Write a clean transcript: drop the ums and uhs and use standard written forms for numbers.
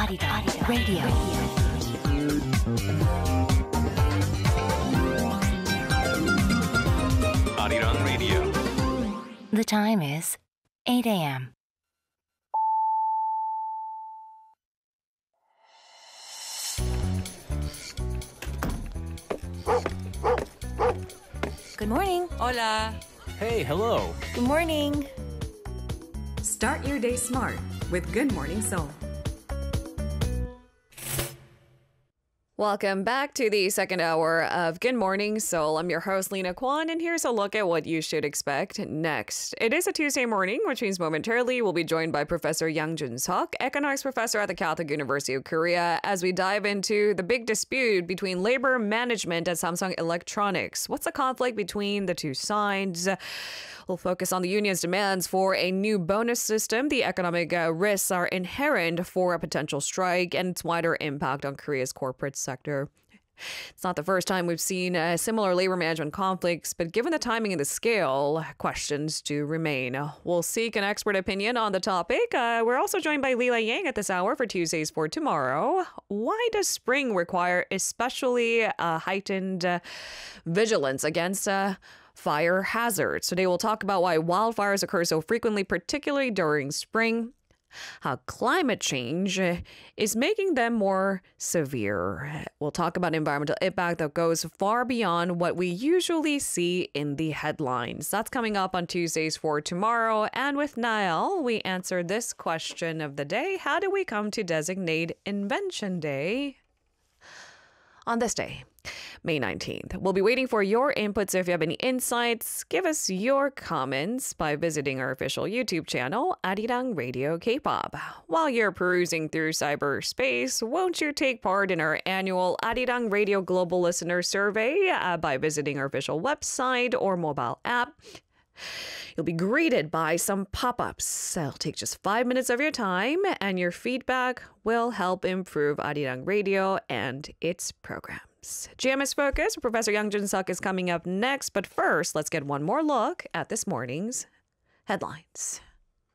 Arirang Radio. Arirang Radio. The time is 8 a.m. Good morning. Hola. Hey, hello. Good morning. Start your day smart with Good Morning Seoul. Welcome back to the second hour of Good Morning Seoul. I'm your host, Lena Kwan, and here's a look at what you should expect next. It is a Tuesday morning, which means momentarily we'll be joined by Professor Yang Jun-seok, economics professor at the Catholic University of Korea, as we dive into the big dispute between labor management and Samsung Electronics. What's the conflict between the two sides? We'll focus on the union's demands for a new bonus system, the economic risks are inherent for a potential strike, and its wider impact on Korea's corporate sector. It's not the first time we've seen similar labor management conflicts, but given the timing and the scale, questions do remain. We'll seek an expert opinion on the topic. We're also joined by Lila Yang at this hour for Tuesdays for Tomorrow. Why does spring require especially heightened vigilance against fire hazards? Today we'll talk about why wildfires occur so frequently, particularly during spring, how climate change is making them more severe. We'll talk about environmental impact that goes far beyond what we usually see in the headlines. That's coming up on Tuesdays for Tomorrow. And with Niall, we answer this question of the day. How do we come to designate Invention Day on this day, May 19th? We'll be waiting for your inputs. If you have any insights, give us your comments by visiting our official YouTube channel, Arirang Radio K-pop. While you're perusing through cyberspace, won't you take part in our annual Arirang Radio Global Listener Survey by visiting our official website or mobile app? You'll be greeted by some pop-ups. It'll take just 5 minutes of your time, and your feedback will help improve Arirang Radio and its programs. GMS Focus with Professor Yang Jun-seok is coming up next, but first, let's get one more look at this morning's headlines.